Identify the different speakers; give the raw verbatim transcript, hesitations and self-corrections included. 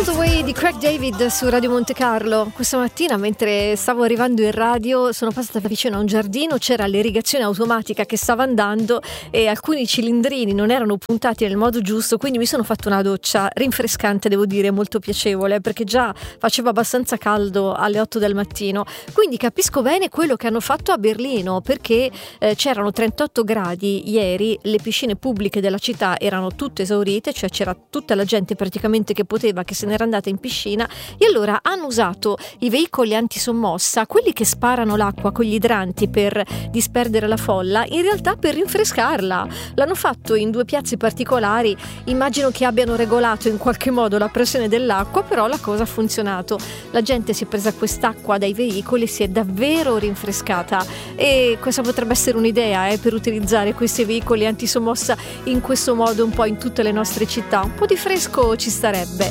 Speaker 1: the Way di Craig David su Radio Monte Carlo. Questa mattina, mentre stavo arrivando in radio, sono passata vicino a un giardino, c'era l'irrigazione automatica che stava andando e alcuni cilindrini non erano puntati nel modo giusto, quindi mi sono fatto una doccia rinfrescante, devo dire, molto piacevole, perché già faceva abbastanza caldo alle otto del mattino. Quindi capisco bene quello che hanno fatto a Berlino, perché eh, c'erano trentotto gradi ieri, le piscine pubbliche della città erano tutte esaurite, cioè c'era tutta la gente praticamente che poteva, che se n'era andata in piscina, e allora hanno usato i veicoli antisommossa, quelli che sparano l'acqua con gli idranti per disperdere la folla, in realtà per rinfrescarla. L'hanno fatto in due piazze particolari, immagino che abbiano regolato in qualche modo la pressione dell'acqua, però la cosa ha funzionato. La gente si è presa quest'acqua dai veicoli e si è davvero rinfrescata, e questa potrebbe essere un'idea eh, per utilizzare questi veicoli antisommossa in questo modo un po' in tutte le nostre città. Un po' di fresco ci starebbe.